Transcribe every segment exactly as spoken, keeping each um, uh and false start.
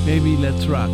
Baby, let's rock.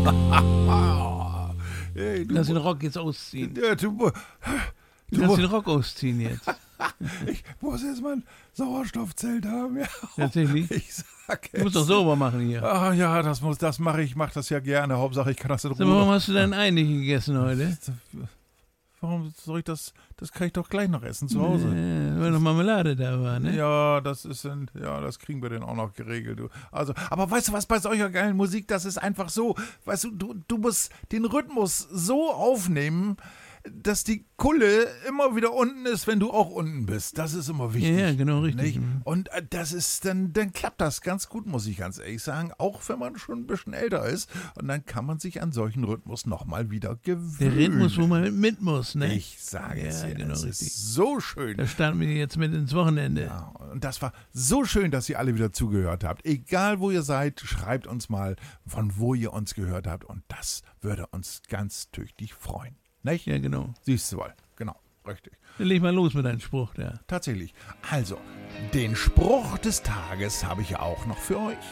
Hey, du, Lass den Rock jetzt ausziehen. ja, du, du, Lass den Rock ausziehen jetzt. ich muss jetzt mal ein Sauerstoffzelt haben. Ja. Tatsächlich? Ich sag es. Du musst doch sauber machen hier. Ah ja, das muss, das mache ich, mache das ja gerne. Hauptsache ich kann das in Sag mal, warum Ruhe. hast du dein Ei nicht gegessen heute? Warum soll ich das? Das kann ich doch gleich noch essen zu Hause. Äh, weil noch Marmelade da war, ne? Ja, das ist ein, ja, das kriegen wir denn auch noch geregelt. Du. Also, aber weißt du was, bei solcher geilen Musik, das ist einfach so, weißt du, du, du musst den Rhythmus so aufnehmen, dass die Kulle immer wieder unten ist, wenn du auch unten bist. Das ist immer wichtig. Ja, ja, genau, richtig. Nicht? Und äh, das ist, dann, dann klappt das ganz gut, muss ich ganz ehrlich sagen, auch wenn man schon ein bisschen älter ist. Und dann kann man sich an solchen Rhythmus nochmal wieder gewöhnen. Der Rhythmus, wo man mit muss, ne? Ich sage es Ja, dir, genau, das richtig. ist so schön. Da starten wir jetzt mit ins Wochenende. Ja, und das war so schön, dass ihr alle wieder zugehört habt. Egal, wo ihr seid, schreibt uns mal, von wo ihr uns gehört habt. Und das würde uns ganz tüchtig freuen. Nicht? Ja, genau. Siehst du wohl. Genau, richtig. Dann leg mal los mit deinem Spruch da. Tatsächlich. Also, den Spruch des Tages habe ich auch noch für euch.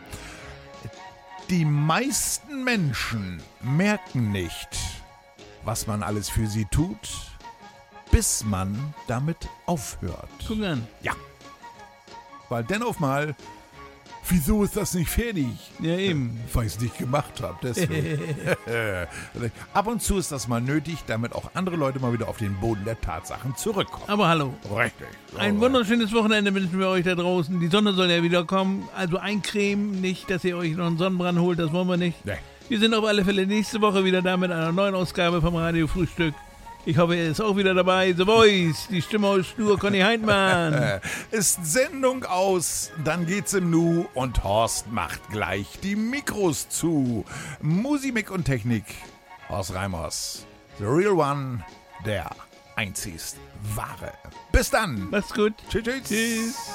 Die meisten Menschen merken nicht, was man alles für sie tut, bis man damit aufhört. Guck an. Ja. Weil denn auf mal, wieso ist das nicht fertig? Ja, eben. Weil ich es nicht gemacht habe, deswegen. Ab und zu ist das mal nötig, damit auch andere Leute mal wieder auf den Boden der Tatsachen zurückkommen. Aber hallo. Richtig. Ein wunderschönes Wochenende wünschen wir euch da draußen. Die Sonne soll ja wieder kommen. Also eincremen, nicht, dass ihr euch noch einen Sonnenbrand holt, das wollen wir nicht. Nee. Wir sind auf alle Fälle nächste Woche wieder da mit einer neuen Ausgabe vom Radio Frühstück. Ich hoffe, er ist auch wieder dabei. The Voice, die Stimme aus Stur, Conny Heintmann. Ist Sendung aus, dann geht's im Nu und Horst macht gleich die Mikros zu. Musik und Technik, Horst Reimers. The Real One, der einzigst wahre. Bis dann. Macht's gut. Tschüss. Tschüss. Tschüss.